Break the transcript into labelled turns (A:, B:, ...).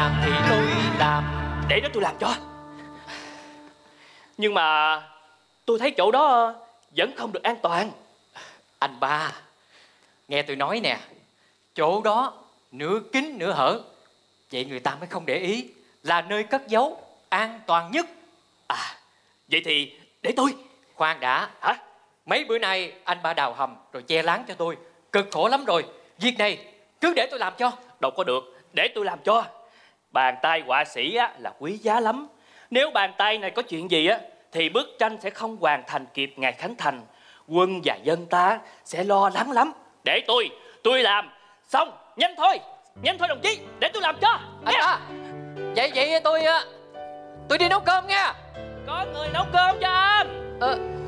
A: làm thì tôi làm.
B: Để đó tôi làm cho. Nhưng mà tôi thấy chỗ đó vẫn không được an toàn.
A: Anh ba, nghe tôi nói nè, chỗ đó nửa kín nửa hở, vậy người ta mới không để ý, là nơi cất giấu an toàn nhất.
B: À, vậy thì để tôi.
A: Khoan đã.
B: Hả?
A: Mấy bữa nay anh ba đào hầm rồi che láng cho tôi, cực khổ lắm rồi. Việc này cứ để tôi làm cho.
B: Đâu có được, để tôi làm cho. Bàn tay họa sĩ á, là quý giá lắm. Nếu bàn tay này có chuyện gì á, thì bức tranh sẽ không hoàn thành kịp ngày khánh thành. Quân và dân ta sẽ lo lắng lắm. Để tôi làm. Xong, nhanh thôi đồng chí, để tôi làm cho.
A: Anh ba, vậy tôi đi nấu cơm nha.
B: Có người nấu cơm cho anh.